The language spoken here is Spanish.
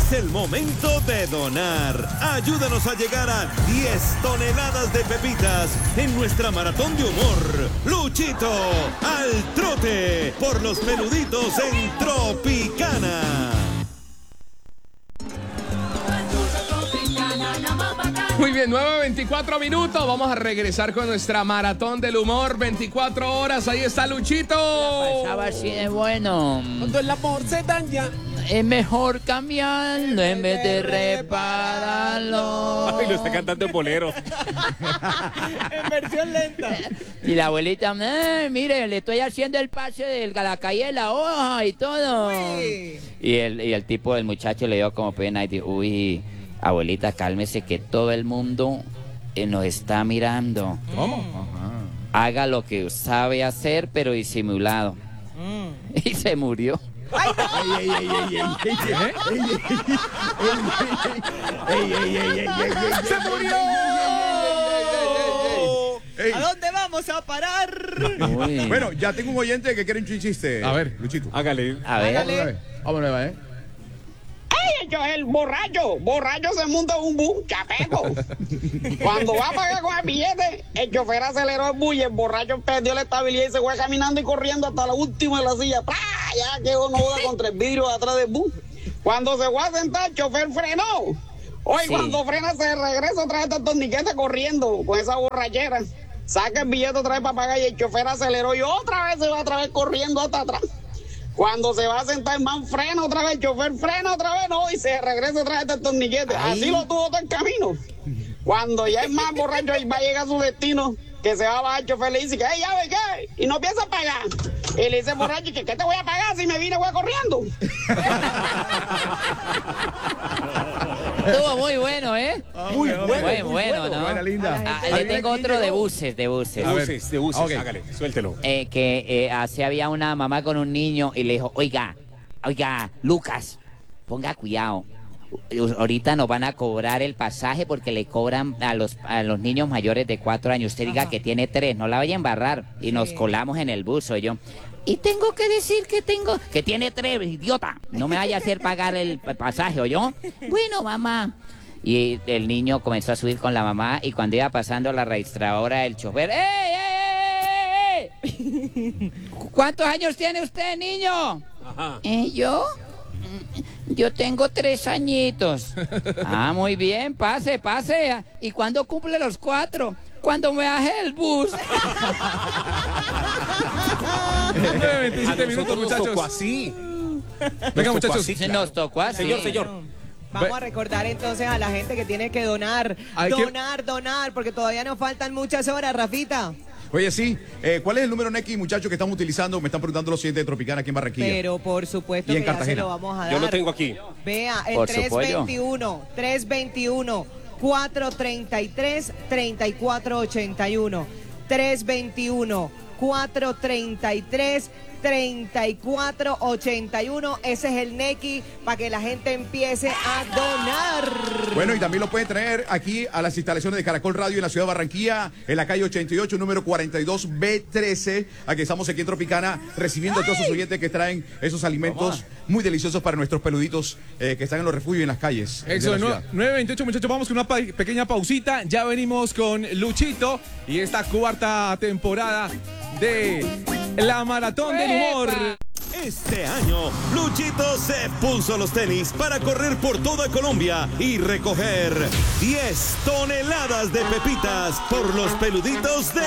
Es el momento de donar. Ayúdanos a llegar a 10 toneladas de pepitas en nuestra maratón de humor. Luchito al trote por los peluditos en Tropicana. Muy bien, 9:24 minutos. Vamos a regresar con nuestra maratón del humor. 24 horas. Ahí está Luchito. Pasaba así de bueno. Cuando el amor se daña, es mejor cambiarlo en vez de repararlo. Ay, lo está cantando en bolero. en versión lenta. Y la abuelita, mire, le estoy haciendo el pase de la calle de la hoja y todo. Uy. Y el tipo del muchacho le dio como pena y dijo, uy, abuelita, cálmese que todo el mundo nos está mirando. ¿Cómo? Haga lo que sabe hacer, pero disimulado. Y se murió. ¡Ay, no! ¡Se murió! ¿A dónde vamos a parar? Uy. Bueno, ya tengo un oyente que quiere un chiste. A ver. Luchito. Hágale. A ver. Hágale. Vámonos, ¿eh? El borracho se monta en un bus, chapego. Cuando va a pagar con el billete, el chofer aceleró el bus y el borracho perdió la estabilidad y se fue caminando y corriendo hasta la última de la silla. ¡Pah! Ya quedó nuda contra el vidrio de atrás del bus. Cuando se fue a sentar, el chofer frenó. Hoy Sí. cuando frena se regresa otra vez el torniquete corriendo con esa borrachera. Saca el billete otra vez para pagar y el chofer aceleró y otra vez se va otra vez corriendo hasta atrás. Cuando se va a sentar, el man frena otra vez, el chofer frena otra vez, no, y se regresa otra vez el torniquete. Así lo tuvo todo el camino. Cuando ya es más borracho y va a llegar a su destino, que se va a bajar, el chofer le dice que, ya ve qué, y no piensa pagar. Y le dice el borracho, que ¿qué te voy a pagar si me vine voy corriendo? Estuvo muy bueno, ¿eh? Muy Muy bueno, ¿no? Buena, linda. Le tengo otro de buses, De buses, Ok. hágale, suéltelo. Así había una mamá con un niño y le dijo, oiga, Lucas, ponga cuidado. Ahorita nos van a cobrar el pasaje porque le cobran a los niños mayores de 4 años. Usted diga que tiene 3, no la vaya a embarrar. Y nos colamos en el bus, yo. Y tengo que decir que tiene 3, idiota. No me vaya a hacer pagar el pasaje, ¿oyó? Bueno, mamá. Y el niño comenzó a subir con la mamá y cuando iba pasando la registradora, el chofer, ¡Ey! ¿Cuántos años tiene usted, niño? Ajá. ¿Yo? Yo tengo 3 añitos. Ah, muy bien, pase. ¿Y cuándo cumple los 4? Cuando me baje el bus. 9:27 minutos, Nos tocó muchachos. así. Venga, Nos tocó muchachos. así, Se claro. nos tocó así. Señor. Vamos a recordar entonces a la gente que tiene que donar. Hay que- Donar, porque todavía nos faltan muchas horas, Rafita. Oye, sí. ¿Cuál es el número Neki, muchachos, que estamos utilizando? Me están preguntando los siguientes de Tropicana aquí en Barranquilla. Pero por supuesto Y en que ya se Cartagena. lo vamos a dar. Yo lo tengo aquí. Vea, el Por su pollo. 321 433 3481. 321 433 3481. Ese es el Neki para que la gente empiece a donar. Bueno, y también lo pueden traer aquí a las instalaciones de Caracol Radio en la ciudad de Barranquilla, en la calle 88, número 42B13. Aquí estamos aquí en Tropicana, recibiendo a todos esos oyentes que traen esos alimentos muy deliciosos para nuestros peluditos que están en los refugios y en las calles. de Eso, la ciudad. 9:28, muchachos, vamos con una pequeña pausita. Ya venimos con Luchito y esta cuarta temporada de la Maratón del Humor. Este año, Luchito se puso los tenis para correr por toda Colombia y recoger 10 toneladas de pepitas por los peluditos de